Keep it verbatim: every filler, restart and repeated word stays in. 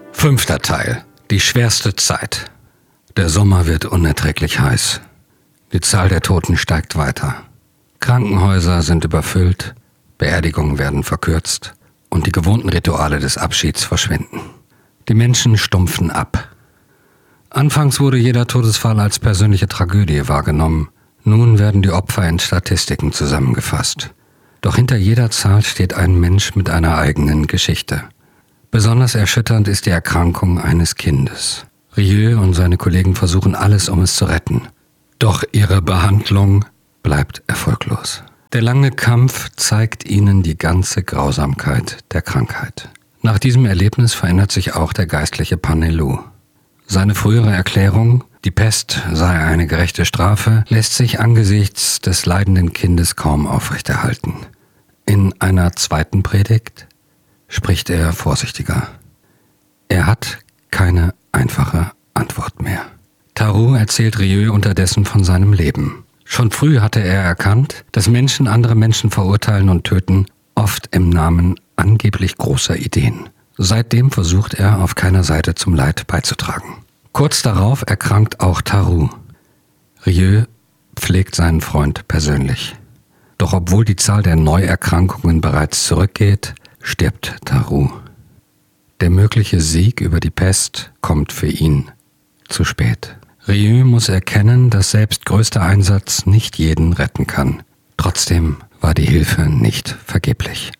Fünfter Teil. Die schwerste Zeit. Der Sommer wird unerträglich heiß. Die Zahl der Toten steigt weiter. Krankenhäuser sind überfüllt, Beerdigungen werden verkürzt und die gewohnten Rituale des Abschieds verschwinden. Die Menschen stumpfen ab. Anfangs wurde jeder Todesfall als persönliche Tragödie wahrgenommen. Nun werden die Opfer in Statistiken zusammengefasst. Doch hinter jeder Zahl steht ein Mensch mit einer eigenen Geschichte. Besonders erschütternd ist die Erkrankung eines Kindes. Rieu und seine Kollegen versuchen alles, um es zu retten. Doch ihre Behandlung bleibt erfolglos. Der lange Kampf zeigt ihnen die ganze Grausamkeit der Krankheit. Nach diesem Erlebnis verändert sich auch der geistliche Panelu. Seine frühere Erklärung, die Pest sei eine gerechte Strafe, lässt sich angesichts des leidenden Kindes kaum aufrechterhalten. In einer zweiten Predigt spricht er vorsichtiger. Er hat keine einfache Antwort mehr. Taru erzählt Rieu unterdessen von seinem Leben. Schon früh hatte er erkannt, dass Menschen andere Menschen verurteilen und töten, oft im Namen angeblich großer Ideen. Seitdem versucht er, auf keiner Seite zum Leid beizutragen. Kurz darauf erkrankt auch Taru. Rieu pflegt seinen Freund persönlich. Doch obwohl die Zahl der Neuerkrankungen bereits zurückgeht, stirbt Taru. Der mögliche Sieg über die Pest kommt für ihn zu spät. Rieu muss erkennen, dass selbst größter Einsatz nicht jeden retten kann. Trotzdem war die Hilfe nicht vergeblich.